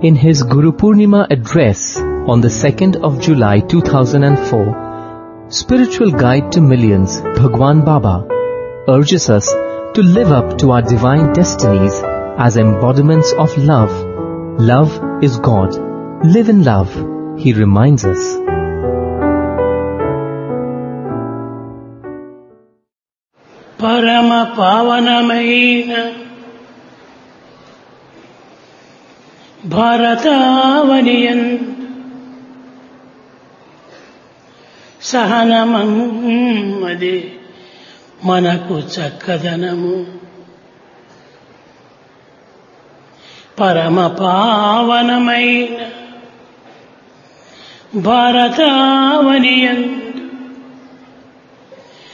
In his Guru Purnima address on the 2nd of July 2004, Spiritual Guide to Millions, Bhagwan Baba urges us to live up to our divine destinies as embodiments of love. Love is God. Live in love, he reminds us. పరమ పావనమైన భారతావనియన్ సహనమదే మనకు చక్కదనము. పరమ పావనమైన భారతావనియన్